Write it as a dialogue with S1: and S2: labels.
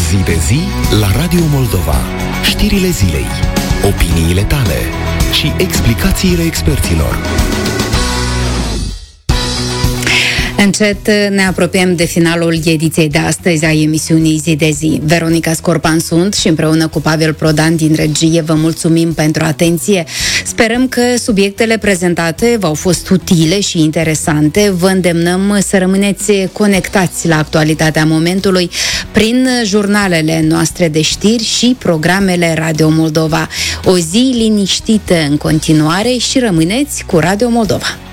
S1: Zi de zi la Radio Moldova. Știrile zilei, opiniile tale și explicațiile experților.
S2: Încet ne apropiem de finalul ediției de astăzi a emisiunii Zi de zi. Veronica Scorpan sunt și împreună cu Pavel Prodan din regie vă mulțumim pentru atenție. Sperăm că subiectele prezentate v-au fost utile și interesante. Vă îndemnăm să rămâneți conectați la actualitatea momentului prin jurnalele noastre de știri și programele Radio Moldova. O zi liniștită în continuare și rămâneți cu Radio Moldova.